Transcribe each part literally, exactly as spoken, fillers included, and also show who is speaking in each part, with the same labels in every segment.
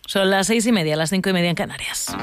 Speaker 1: Son las seis y media, las cinco y media en Canarias.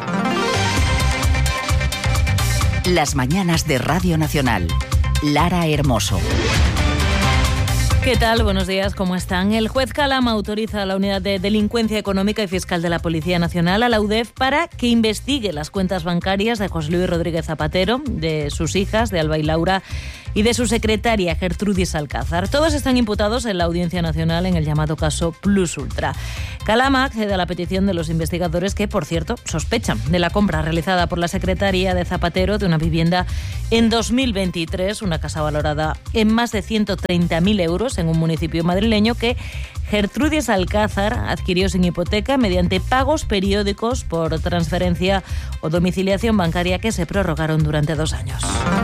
Speaker 2: Las mañanas de Radio Nacional. Lara Hermoso.
Speaker 1: ¿Qué tal? Buenos días, ¿cómo están? El juez Calama autoriza a la Unidad de Delincuencia Económica y Fiscal de la Policía Nacional, a la U D E F, para que investigue las cuentas bancarias de José Luis Rodríguez Zapatero, de sus hijas, de Alba y Laura, y de su secretaria, Gertrudis Alcázar. Todos están imputados en la Audiencia Nacional en el llamado caso Plus Ultra. Calama accede a la petición de los investigadores que, por cierto, sospechan de la compra realizada por la secretaria de Zapatero de una vivienda en dos mil veintitrés, una casa valorada en más de ciento treinta mil euros en un municipio madrileño que Gertrudis Alcázar adquirió sin hipoteca mediante pagos periódicos por transferencia o domiciliación bancaria que se prorrogaron durante dos años.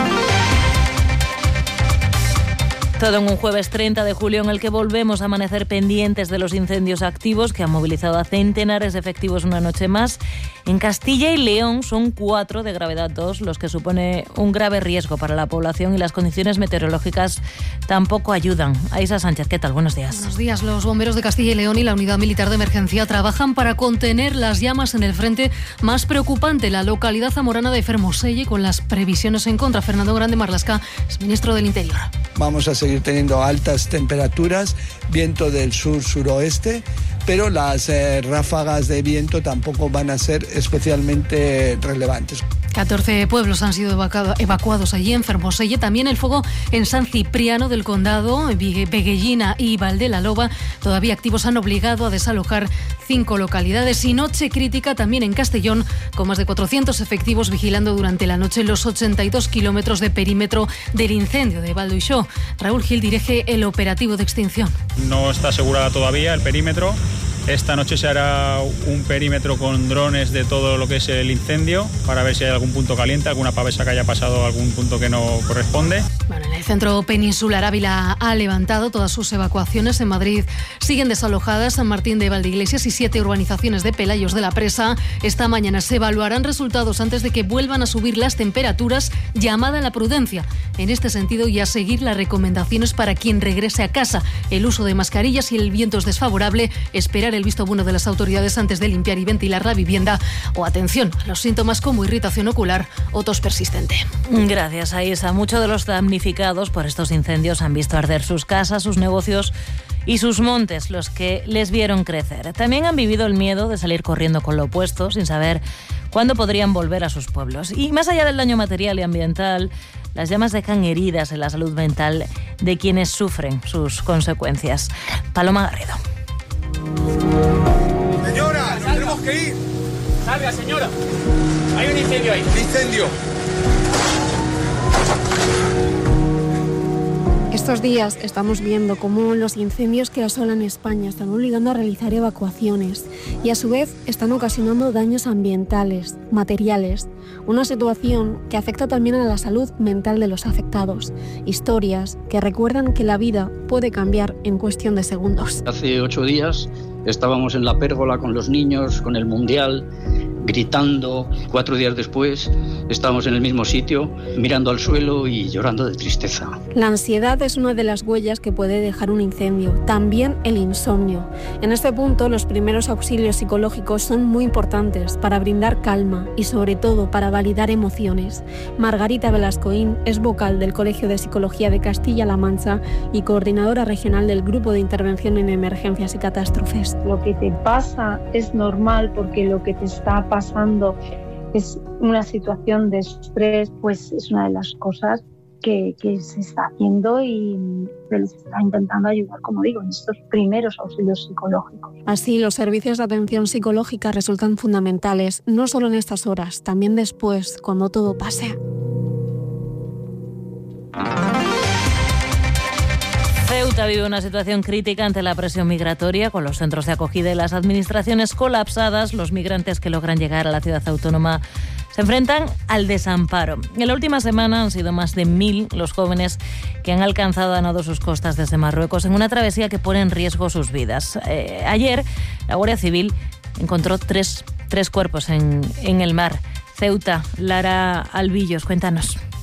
Speaker 1: Todo en un jueves treinta de julio en el que volvemos a amanecer pendientes de los incendios activos que han movilizado a centenares de efectivos una noche más. En Castilla y León son cuatro de gravedad dos, los que supone un grave riesgo para la población, y las condiciones meteorológicas tampoco ayudan. Aisa Sánchez, ¿qué tal? Buenos días.
Speaker 3: Buenos días. Los bomberos de Castilla y León y la Unidad Militar de Emergencia trabajan para contener las llamas en el frente más preocupante, la localidad zamorana de Fermoselle, con las previsiones en contra. Fernando Grande Marlaska es ministro del Interior.
Speaker 4: Vamos a seguir teniendo altas temperaturas, viento del sur-suroeste, pero las eh, ráfagas de viento tampoco van a ser especialmente relevantes.
Speaker 3: catorce pueblos han sido evacuado, evacuados allí en Fermoselle. También el fuego en San Cipriano del Condado, Veguellina y Valdelaloba, todavía activos, han obligado a desalojar cinco localidades. Y noche crítica también en Castellón, con más de cuatrocientos efectivos vigilando durante la noche los ochenta y dos kilómetros de perímetro del incendio de Val d'Uixó. Raúl Gil dirige el operativo de extinción.
Speaker 5: No está asegurada todavía el perímetro. Esta noche se hará un perímetro con drones de todo lo que es el incendio para ver si hay algún punto caliente, alguna pavesa que haya pasado a algún punto que no corresponde.
Speaker 3: Bueno, en el centro peninsular Ávila ha levantado todas sus evacuaciones. En Madrid siguen desalojadas San Martín de Valdeiglesias y siete urbanizaciones de Pelayos de la Presa. Esta mañana se evaluarán resultados antes de que vuelvan a subir las temperaturas. Llamada a la prudencia en este sentido y a seguir las recomendaciones para quien regrese a casa. El uso de mascarillas, si el viento es desfavorable, esperar el visto bueno de las autoridades antes de limpiar y ventilar la vivienda, o atención a los síntomas como irritación ocular o tos persistente.
Speaker 1: Gracias, Aisa. Muchos de los damnificados por estos incendios han visto arder sus casas, sus negocios y sus montes, los que les vieron crecer. También han vivido el miedo de salir corriendo con lo opuesto, sin saber cuándo podrían volver a sus pueblos. Y más allá del daño material y ambiental, las llamas dejan heridas en la salud mental de quienes sufren sus consecuencias. Paloma Garrido.
Speaker 6: Señora, nos tenemos que ir.
Speaker 7: Salga, señora. Hay un incendio ahí.
Speaker 6: ¿Qué incendio?
Speaker 8: Estos días estamos viendo cómo los incendios que asolan España están obligando a realizar evacuaciones y a su vez están ocasionando daños ambientales, materiales, una situación que afecta también a la salud mental de los afectados. Historias que recuerdan que la vida puede cambiar en cuestión de segundos.
Speaker 9: Hace ocho días estábamos en la pérgola con los niños, con el Mundial, gritando. Cuatro días después estábamos en el mismo sitio, mirando al suelo y llorando de tristeza.
Speaker 8: La ansiedad es una de las huellas que puede dejar un incendio, también el insomnio. En este punto, los primeros auxilios psicológicos son muy importantes para brindar calma y sobre todo para validar emociones. Margarita Velascoín es vocal del Colegio de Psicología de Castilla-La Mancha y coordinadora regional del Grupo de Intervención en Emergencias y Catástrofes.
Speaker 10: Lo que te pasa es normal porque lo que te está pasando es una situación de estrés, pues es una de las cosas que, que se está haciendo y se les está intentando ayudar, como digo, en estos primeros auxilios psicológicos.
Speaker 8: Así, los servicios de atención psicológica resultan fundamentales, no solo en estas horas, también después, cuando todo pase.
Speaker 1: Ceuta vive una situación crítica ante la presión migratoria, con los centros de acogida y las administraciones colapsadas. Los migrantes que logran llegar a la ciudad autónoma se enfrentan al desamparo. En la última semana han sido más de mil los jóvenes que han alcanzado a nado sus costas desde Marruecos en una travesía que pone en riesgo sus vidas. Eh, ayer, la Guardia Civil encontró tres, tres cuerpos en, en el mar. Ceuta, Lara Albillos, cuéntanos.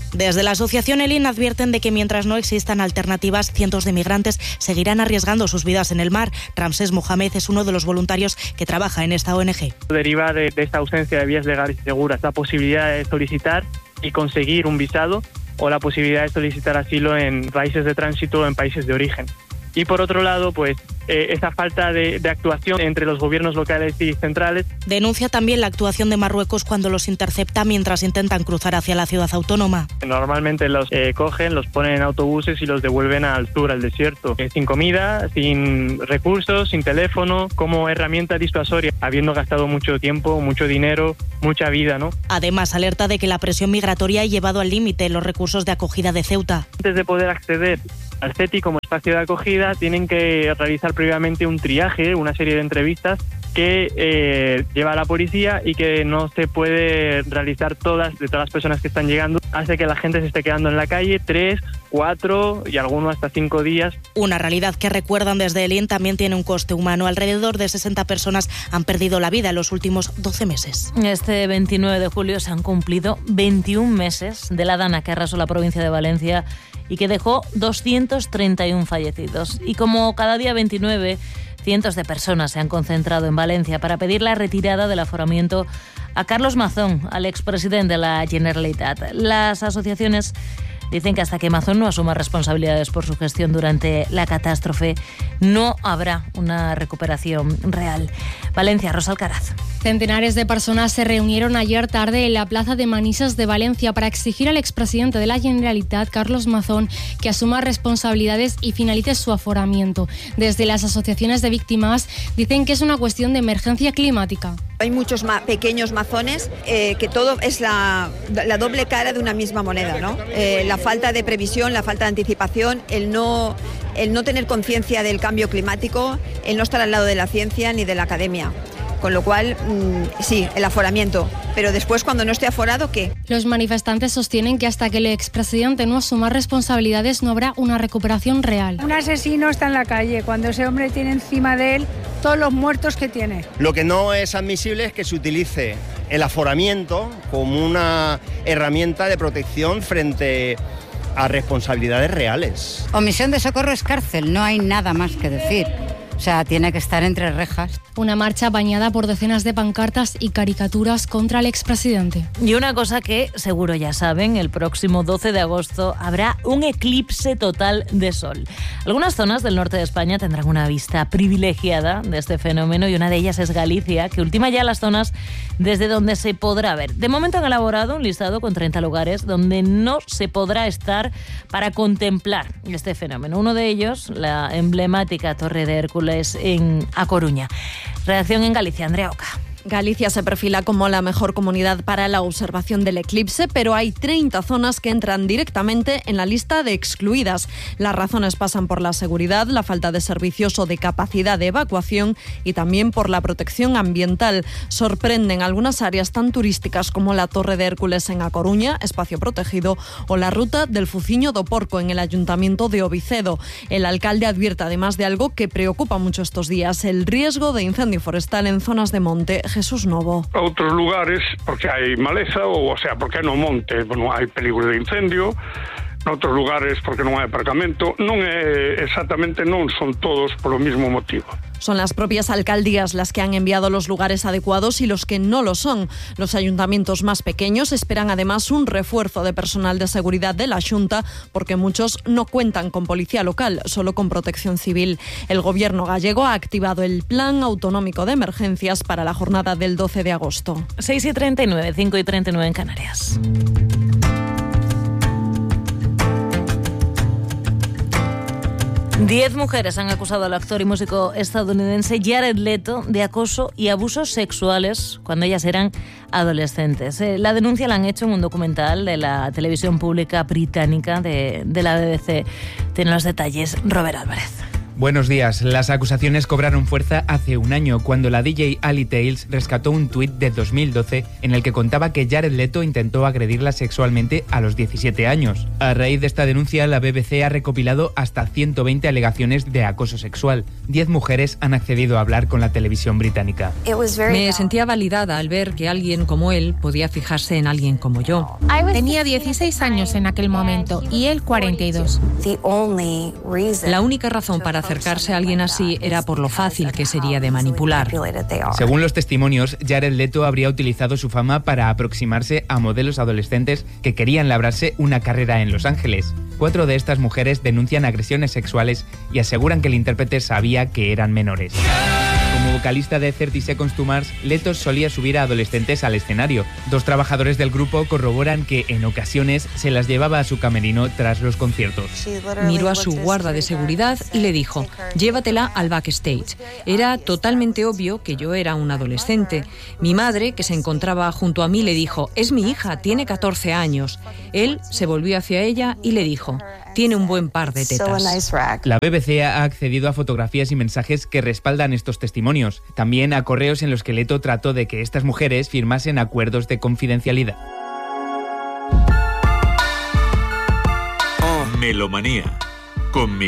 Speaker 11: Desde la asociación Elin advierten de que mientras no existan alternativas, cientos de migrantes seguirán arriesgando sus vidas en el mar. Ramsés Mohamed es uno de los voluntarios que trabaja en esta O N G.
Speaker 12: Deriva de, de esta ausencia de vías legales y seguras la posibilidad de solicitar y conseguir un visado o la posibilidad de solicitar asilo en países de tránsito o en países de origen. Y por otro lado, pues eh, esa falta de, de actuación entre los gobiernos locales y centrales.
Speaker 11: Denuncia también la actuación de Marruecos cuando los intercepta mientras intentan cruzar hacia la ciudad autónoma.
Speaker 12: Normalmente los eh, cogen, los ponen en autobuses y los devuelven al sur, al desierto, eh, sin comida, sin recursos, sin teléfono, como herramienta disuasoria, habiendo gastado mucho tiempo, mucho dinero, mucha vida, ¿no?
Speaker 11: Además, alerta de que la presión migratoria ha llevado al límite los recursos de acogida de Ceuta.
Speaker 12: Antes de poder acceder al C E T I como espacio de acogida, tienen que realizar previamente un triaje, una serie de entrevistas que eh, lleva la policía y que no se puede realizar todas de todas las personas que están llegando. Hace que la gente se esté quedando en la calle tres, cuatro y algunos hasta cinco días.
Speaker 11: Una realidad que, recuerdan desde Elin, también tiene un coste humano. Alrededor de sesenta personas han perdido la vida en los últimos doce meses.
Speaker 1: Este veintinueve de julio se han cumplido veintiún meses de la dana que arrasó la provincia de Valencia y que dejó doscientos treinta y uno fallecidos. Y como cada día veintinueve, cientos de personas se han concentrado en Valencia para pedir la retirada del aforamiento a Carlos Mazón, al expresidente de la Generalitat. Las asociaciones dicen que hasta que Mazón no asuma responsabilidades por su gestión durante la catástrofe, no habrá una recuperación real. Valencia, Rosa Alcaraz.
Speaker 13: Centenares de personas se reunieron ayer tarde en la plaza de Manises de Valencia para exigir al expresidente de la Generalitat, Carlos Mazón, que asuma responsabilidades y finalice su aforamiento. Desde las asociaciones de víctimas dicen que es una cuestión de emergencia climática.
Speaker 14: Hay muchos ma- pequeños mazones, eh, que todo es la, la doble cara de una misma moneda, ¿no? Eh, la falta de previsión, la falta de anticipación, el no, el no tener conciencia del cambio climático, el no estar al lado de la ciencia ni de la academia. Con lo cual, mmm, sí, el aforamiento. Pero después, cuando no esté aforado, ¿qué?
Speaker 13: Los manifestantes sostienen que hasta que el expresidente no asuma responsabilidades no habrá una recuperación real.
Speaker 15: Un asesino está en la calle cuando ese hombre tiene encima de él todos los muertos que tiene.
Speaker 16: Lo que no es admisible es que se utilice el aforamiento como una herramienta de protección frente a responsabilidades reales.
Speaker 17: Omisión de socorro es cárcel, no hay nada más que decir. O sea, tiene que estar entre rejas.
Speaker 13: Una marcha bañada por decenas de pancartas y caricaturas contra el expresidente.
Speaker 1: Y una cosa que seguro ya saben, el próximo doce de agosto habrá un eclipse total de sol. Algunas zonas del norte de España tendrán una vista privilegiada de este fenómeno y una de ellas es Galicia, que ultima ya las zonas desde donde se podrá ver. De momento han elaborado un listado con treinta lugares donde no se podrá estar para contemplar este fenómeno. Uno de ellos, la emblemática Torre de Hércules en A Coruña. Redacción en Galicia, Andrea Oca.
Speaker 18: Galicia se perfila como la mejor comunidad para la observación del eclipse, pero hay treinta zonas que entran directamente en la lista de excluidas. Las razones pasan por la seguridad, la falta de servicios o de capacidad de evacuación y también por la protección ambiental. Sorprenden algunas áreas tan turísticas como la Torre de Hércules en A Coruña, espacio protegido, o la ruta del Fuciño do Porco en el Ayuntamiento de Ovicedo. El alcalde advierte además de algo que preocupa mucho estos días, el riesgo de incendio forestal en zonas de monte. Jesús Novo.
Speaker 19: Outros lugares, porque hai maleza, ou, o sea, porque no monte bueno, hai peligro de incendio, noutros lugares porque non hai aparcamento, non é exactamente, non son todos polo mismo motivo.
Speaker 18: Son las propias alcaldías las que han enviado los lugares adecuados y los que no lo son. Los ayuntamientos más pequeños esperan además un refuerzo de personal de seguridad de la Xunta porque muchos no cuentan con policía local, solo con protección civil. El gobierno gallego ha activado el Plan Autonómico de Emergencias para la jornada del doce de agosto.
Speaker 1: seis y treinta y nueve, cinco y treinta y nueve en Canarias. Diez mujeres han acusado al actor y músico estadounidense Jared Leto de acoso y abusos sexuales cuando ellas eran adolescentes. La denuncia la han hecho en un documental de la televisión pública británica de, de la B B C. Tiene los detalles Robert Álvarez.
Speaker 20: Buenos días. Las acusaciones cobraron fuerza hace un año cuando la D J Ali Tales rescató un tuit de dos mil doce en el que contaba que Jared Leto intentó agredirla sexualmente a los diecisiete años. A raíz de esta denuncia, la B B C ha recopilado hasta ciento veinte alegaciones de acoso sexual. Diez mujeres han accedido a hablar con la televisión británica.
Speaker 21: Me sentía validada al ver que alguien como él podía fijarse en alguien como yo.
Speaker 22: Tenía dieciséis años en aquel momento y él cuarenta y dos.
Speaker 21: La única razón para acercarse a alguien así era por lo fácil que sería de manipular.
Speaker 20: Según los testimonios, Jared Leto habría utilizado su fama para aproximarse a modelos adolescentes que querían labrarse una carrera en Los Ángeles. Cuatro de estas mujeres denuncian agresiones sexuales y aseguran que el intérprete sabía que eran menores. Como vocalista de thirty Seconds to Mars, Leto solía subir a adolescentes al escenario. Dos trabajadores del grupo corroboran que en ocasiones se las llevaba a su camerino tras los conciertos.
Speaker 21: Miró a su guarda de seguridad y le dijo: llévatela al backstage. Era totalmente obvio que yo era un adolescente. Mi madre, que se encontraba junto a mí, le dijo: es mi hija, tiene catorce años. Él se volvió hacia ella y le dijo: tiene un buen par de tetas.
Speaker 20: La B B C ha accedido a fotografías y mensajes que respaldan estos testimonios. También a correos en los que Leto trató de que estas mujeres firmasen acuerdos de confidencialidad.
Speaker 23: Melomanía con